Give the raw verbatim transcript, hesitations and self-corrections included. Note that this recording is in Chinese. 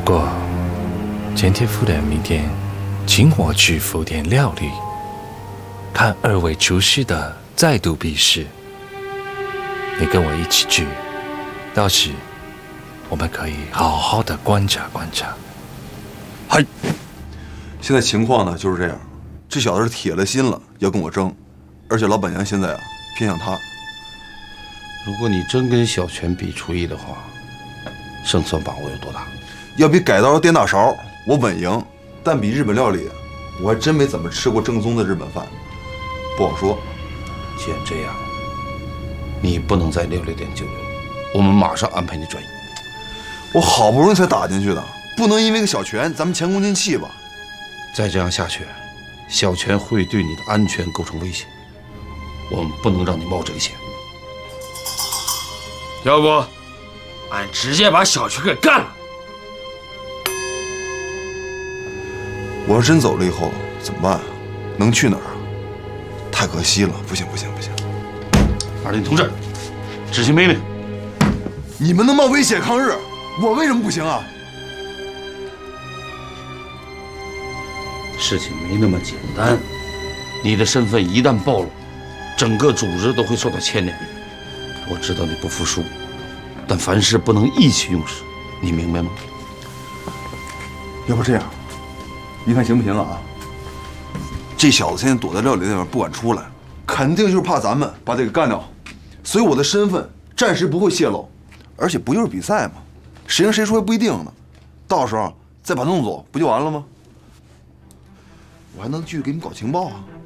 果今天复联明天请我去复联料理，看二位厨师的再度比试，你跟我一起去，到时我们可以好好的观察观察。 嗨，现在情况呢就是这样，这小子是铁了心了要跟我争，而且老板娘现在啊偏向他。 如果你真跟小泉比厨艺的话，胜算把握有多大？ 要比改刀颠大勺，我稳赢。但比日本料理，我还真没怎么吃过正宗的日本饭，不好说。 既然这样，你不能在料理店久留，我们马上安排你转移。 我好不容易才打进去的，不能因为个小泉咱们前功尽弃吧？ 再这样下去，小泉会对你的安全构成威胁，我们不能让你冒这个险。 要不，俺直接把小泉给干了。 我要真走了以后怎么办啊？能去哪儿啊？太可惜了，不行不行不行！ 二林同志，执行命令。 你们能冒危险抗日，我为什么不行啊？ 事情没那么简单，你的身份一旦暴露，整个组织都会受到牵连。我知道你不服输，但凡事不能意气用事，你明白吗？ 要不这样，你看行不行啊？这小子现在躲在料理那边不敢出来，肯定就是怕咱们把他给干掉，所以我的身份暂时不会泄露，而且不就是比赛吗？谁赢谁输还不一定呢，到时候再把他弄走不就完了吗？我还能继续给你们搞情报啊。